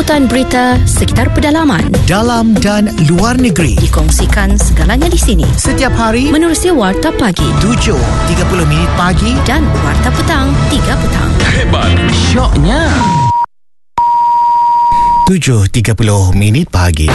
Jemputan berita sekitar pedalaman, dalam dan luar negeri, dikongsikan segalanya di sini. Setiap hari Menerusi Warta Pagi 7.30 minit pagi dan Warta Petang 3 petang. Hebat, syoknya 7.30 minit pagi.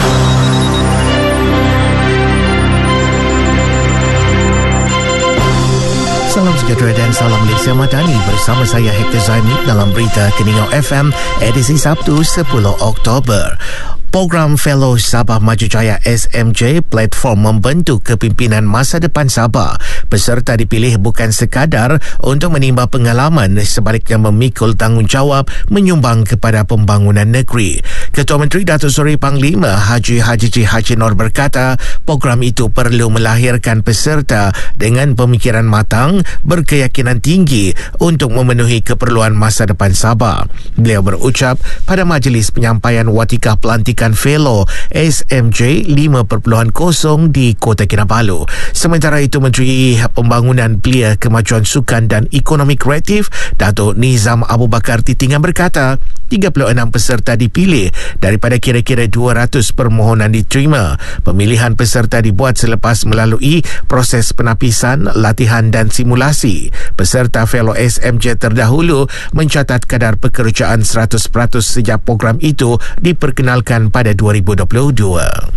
Salam sejahtera dan salam Malaysia Madani, bersama saya Hector Zaimi dalam berita Keningau FM edisi Sabtu 10 Oktober. Program Fellow Sabah Maju Jaya SMJ platform membentuk kepimpinan masa depan Sabah. Peserta dipilih bukan sekadar untuk menimba pengalaman, sebaliknya memikul tanggungjawab menyumbang kepada pembangunan negeri. Ketua Menteri Datuk Seri Panglima Haji Nur berkata, program itu perlu melahirkan peserta dengan pemikiran matang, berkeyakinan tinggi untuk memenuhi keperluan masa depan Sabah. Beliau berucap pada majlis penyampaian watikah pelantikan Fellow SMJ 5.0 di Kota Kinabalu. Sementara itu, Menteri Pembangunan Belia, Kemajuan Sukan dan Ekonomi Kreatif Datuk Nizam Abu Bakar Titingan berkata, 36 peserta dipilih daripada kira-kira 200 permohonan diterima. Pemilihan peserta dibuat selepas melalui proses penapisan, latihan dan simulasi. Peserta Fellow SMJ terdahulu mencatat kadar pekerjaan 100% sejak program itu diperkenalkan pada 2022.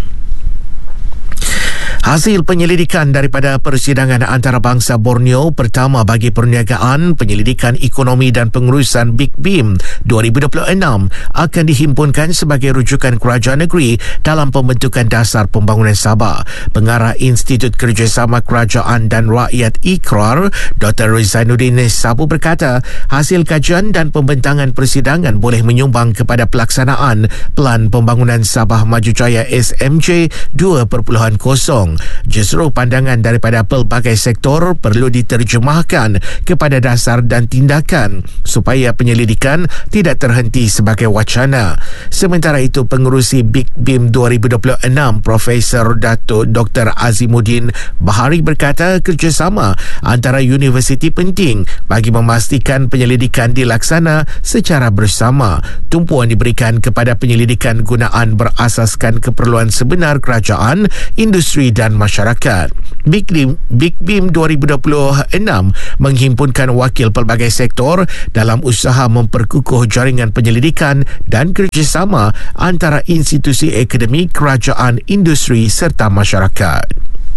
Hasil penyelidikan daripada persidangan antarabangsa Borneo pertama bagi perniagaan, penyelidikan ekonomi dan pengurusan Big BIM 2026 akan dihimpunkan sebagai rujukan kerajaan negeri dalam pembentukan dasar pembangunan Sabah. Pengarah Institut Kerjasama Kerajaan dan Rakyat IKRAR, Dr. Rizainuddin Sabu berkata, hasil kajian dan pembentangan persidangan boleh menyumbang kepada pelaksanaan Pelan Pembangunan Sabah Maju Jaya SMJ 2.0. Justru pandangan daripada pelbagai sektor perlu diterjemahkan kepada dasar dan tindakan supaya penyelidikan tidak terhenti sebagai wacana. Sementara itu, pengerusi Big BIM 2026 Profesor Datuk Dr. Azimuddin Bahari berkata, kerjasama antara universiti penting bagi memastikan penyelidikan dilaksana secara bersama. Tumpuan diberikan kepada penyelidikan gunaan berasaskan keperluan sebenar kerajaan, industri dan masyarakat. Big BIM 2026 menghimpunkan wakil pelbagai sektor dalam usaha memperkukuh jaringan penyelidikan dan kerjasama antara institusi akademik, kerajaan, industri serta masyarakat.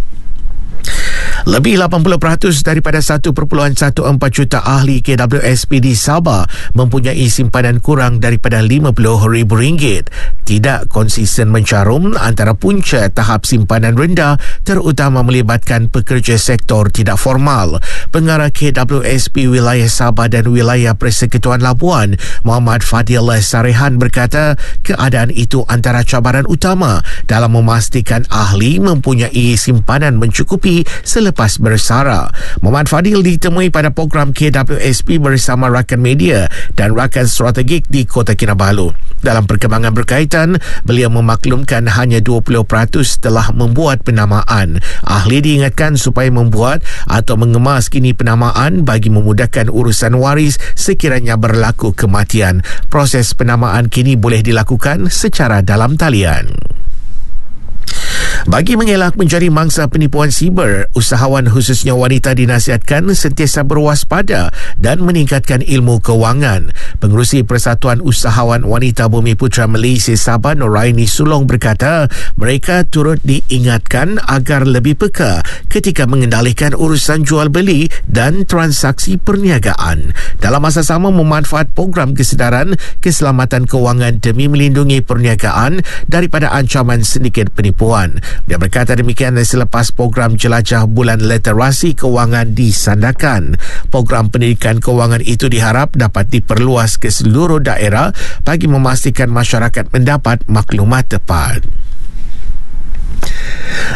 Lebih 80% daripada 1.14 juta ahli KWSP di Sabah mempunyai simpanan kurang daripada RM50,000. Tidak konsisten mencarum antara punca tahap simpanan rendah, terutama melibatkan pekerja sektor tidak formal. Pengarah KWSP Wilayah Sabah dan Wilayah Persekutuan Labuan, Muhammad Fadil Sarehan berkata, keadaan itu antara cabaran utama dalam memastikan ahli mempunyai simpanan mencukupi selepas bersara. Muhammad Fadil ditemui pada program KWSP bersama rakan media dan rakan strategik di Kota Kinabalu. Dalam perkembangan berkaitan, beliau memaklumkan hanya 20% telah membuat penamaan. Ahli diingatkan supaya membuat atau mengemas kini penamaan bagi memudahkan urusan waris sekiranya berlaku kematian. Proses penamaan kini boleh dilakukan secara dalam talian. Bagi mengelak menjadi mangsa penipuan siber, usahawan khususnya wanita dinasihatkan sentiasa berwaspada dan meningkatkan ilmu kewangan. Pengerusi Persatuan Usahawan Wanita Bumi Putra Malaysia Sabah, Noraini Sulong berkata, mereka turut diingatkan agar lebih peka ketika mengendalikan urusan jual beli dan transaksi perniagaan. Dalam masa sama, memanfaat program kesedaran keselamatan kewangan demi melindungi perniagaan daripada ancaman sindiket penipuan. Dia berkata demikian selepas program jelajah bulan literasi kewangan disandarkan. Program pendidikan kewangan itu diharap dapat diperluas ke seluruh daerah bagi memastikan masyarakat mendapat maklumat tepat.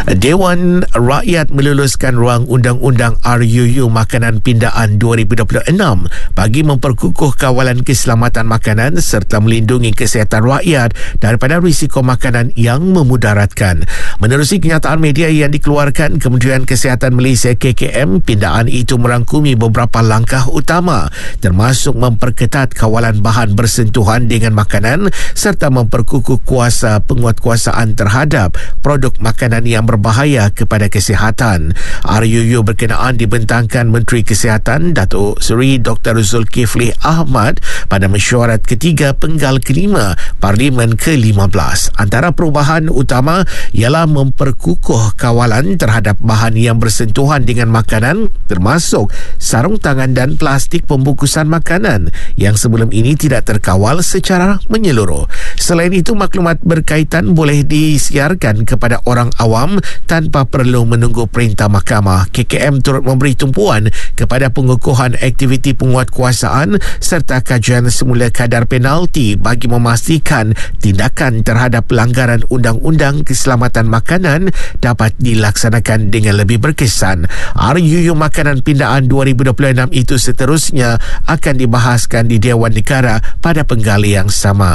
Dewan Rakyat meluluskan ruang undang-undang RUU Makanan Pindaan 2026 bagi memperkukuh kawalan keselamatan makanan serta melindungi kesihatan rakyat daripada risiko makanan yang memudaratkan. Menerusi kenyataan media yang dikeluarkan Kementerian Kesihatan Malaysia KKM, pindaan itu merangkumi beberapa langkah utama termasuk memperketat kawalan bahan bersentuhan dengan makanan serta memperkukuh kuasa penguatkuasaan terhadap produk makanan yang berbahaya kepada kesihatan. RUU berkenaan dibentangkan Menteri Kesihatan Datuk Seri Dr. Zulkifli Ahmad pada mesyuarat ketiga penggal kelima Parlimen ke-15. Antara perubahan utama ialah memperkukuh kawalan terhadap bahan yang bersentuhan dengan makanan termasuk sarung tangan dan plastik pembungkusan makanan yang sebelum ini tidak terkawal secara menyeluruh. Selain itu, maklumat berkaitan boleh disiarkan kepada orang awam tanpa perlu menunggu perintah mahkamah. KKM turut memberi tumpuan kepada pengukuhan aktiviti penguatkuasaan serta kajian semula kadar penalti bagi memastikan tindakan terhadap pelanggaran undang-undang keselamatan makanan dapat dilaksanakan dengan lebih berkesan. RUU Makanan Pindaan 2026 itu seterusnya akan dibahaskan di Dewan Negara pada penggal yang sama.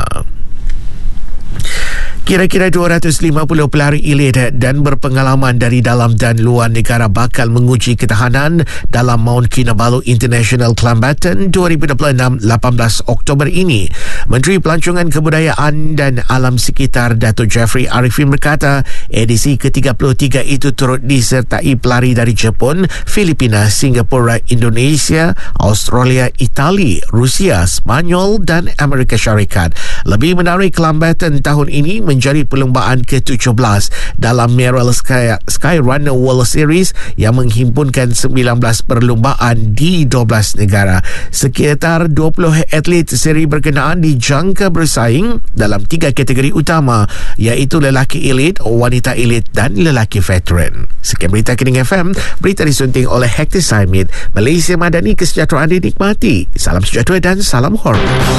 Kira-kira 250 pelari elit dan berpengalaman dari dalam dan luar negara bakal menguji ketahanan dalam Mount Kinabalu International Climbatan 2026 18 Oktober ini. Menteri Pelancongan Kebudayaan dan Alam Sekitar Datuk Jeffrey Arifin berkata edisi ke-33 itu turut disertai pelari dari Jepun, Filipina, Singapura, Indonesia, Australia, Itali, Rusia, Spanyol dan Amerika Syarikat. Lebih menarik, Climbatan tahun ini menjadi perlumbaan ke-17 dalam Merrill Sky Runner World Series yang menghimpunkan 19 perlumbaan di 12 negara. Sekitar 20 atlet seri berkenaan dijangka bersaing dalam 3 kategori utama iaitu lelaki elit, wanita elit dan lelaki veteran. Sekian berita Kening FM, berita disunting oleh Hector Saimid. Malaysia Madani, kesejahteraan dinikmati. Salam sejahtera dan salam hormat.